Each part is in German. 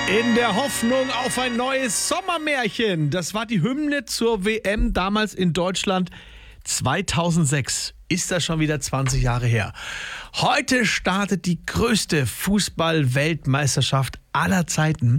In der Hoffnung auf ein neues Sommermärchen. Das war die Hymne zur WM damals in Deutschland 2006. Ist das schon wieder 20 Jahre her. Heute startet die größte Fußball-Weltmeisterschaft aller Zeiten.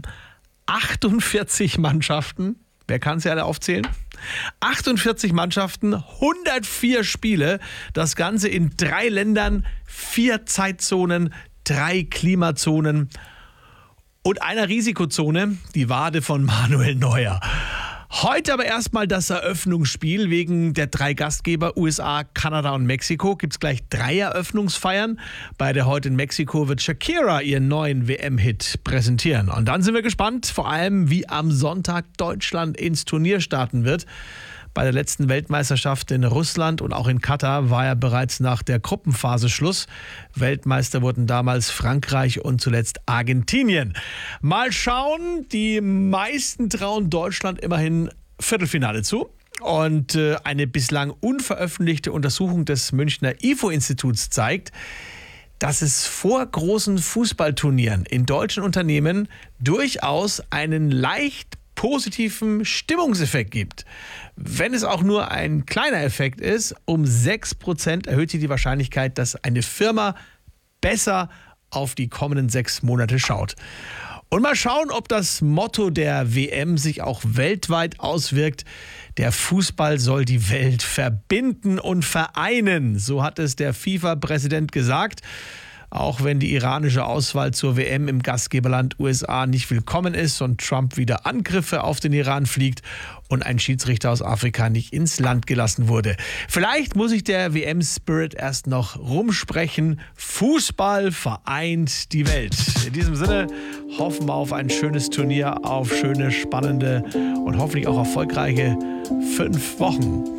48 Mannschaften. Wer kann sie alle aufzählen? 48 Mannschaften, 104 Spiele. Das Ganze in 3 Ländern, 4 Zeitzonen, 3 Klimazonen. Und einer Risikozone, die Wade von Manuel Neuer. Heute aber erstmal das Eröffnungsspiel. Wegen der 3 Gastgeber USA, Kanada und Mexiko gibt es gleich 3 Eröffnungsfeiern. Bei der heute in Mexiko wird Shakira ihren neuen WM-Hit präsentieren. Und dann sind wir gespannt, vor allem wie am Sonntag Deutschland ins Turnier starten wird. Bei der letzten Weltmeisterschaft in Russland und auch in Katar war ja bereits nach der Gruppenphase Schluss. Weltmeister wurden damals Frankreich und zuletzt Argentinien. Mal schauen, die meisten trauen Deutschland immerhin Viertelfinale zu. Und eine bislang unveröffentlichte Untersuchung des Münchner IFO-Instituts zeigt, dass es vor großen Fußballturnieren in deutschen Unternehmen durchaus einen leicht positiven Stimmungseffekt gibt. Wenn es auch nur ein kleiner Effekt ist, um 6% erhöht sich die Wahrscheinlichkeit, dass eine Firma besser auf die kommenden 6 Monate schaut. Und mal schauen, ob das Motto der WM sich auch weltweit auswirkt. Der Fußball soll die Welt verbinden und vereinen. So hat es der FIFA-Präsident gesagt. Auch wenn die iranische Auswahl zur WM im Gastgeberland USA nicht willkommen ist und Trump wieder Angriffe auf den Iran fliegt und ein Schiedsrichter aus Afrika nicht ins Land gelassen wurde. Vielleicht muss sich der WM-Spirit erst noch rumsprechen. Fußball vereint die Welt. In diesem Sinne hoffen wir auf ein schönes Turnier, auf schöne, spannende und hoffentlich auch erfolgreiche 5 Wochen.